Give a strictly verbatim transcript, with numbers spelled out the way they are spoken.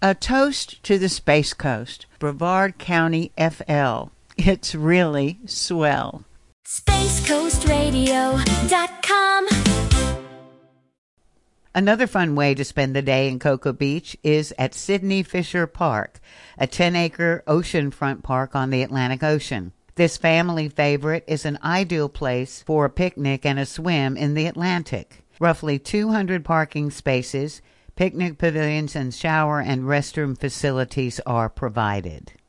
A toast to the Space Coast, Brevard County, F L. It's really swell. space coast radio dot com. Another fun way to spend the day in Cocoa Beach is at Sidney Fisher Park, a ten-acre oceanfront park on the Atlantic Ocean. This family favorite is an ideal place for a picnic and a swim in the Atlantic. Roughly two hundred parking spaces, picnic pavilions, and shower and restroom facilities are provided.